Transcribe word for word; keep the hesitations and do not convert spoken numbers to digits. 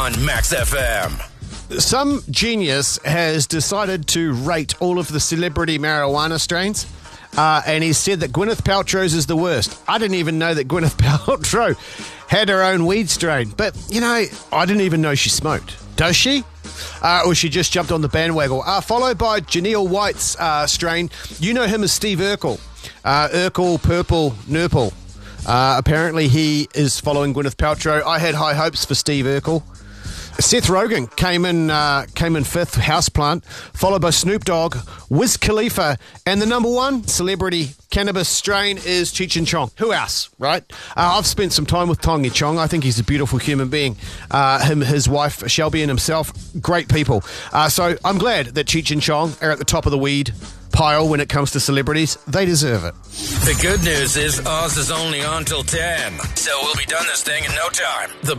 on Max F M. Some genius has decided to rate all of the celebrity marijuana strains, uh, and he said that Gwyneth Paltrow's is the worst. I didn't even know that Gwyneth Paltrow had her own weed strain, but, you know, I didn't even know she smoked. Does she? Uh, or she just jumped on the bandwagon. Uh, followed by Janelle White's uh, strain. You know him as Steve Urkel. Uh, Urkel, Purple, Nurple. Uh, apparently he is following Gwyneth Paltrow. I had high hopes for Steve Urkel. Seth Rogen came in uh, came in fifth, Houseplant, followed by Snoop Dogg, Wiz Khalifa, and the number one celebrity cannabis strain is Cheech and Chong. Who else, right? Uh, I've spent some time with Tongi Chong. I think he's a beautiful human being. Uh, him, his wife, Shelby, and himself, great people. Uh, so I'm glad that Cheech and Chong are at the top of the weed pile when it comes to celebrities. They deserve it. The good news is Oz is only on till ten, so we'll be done this thing in no time. The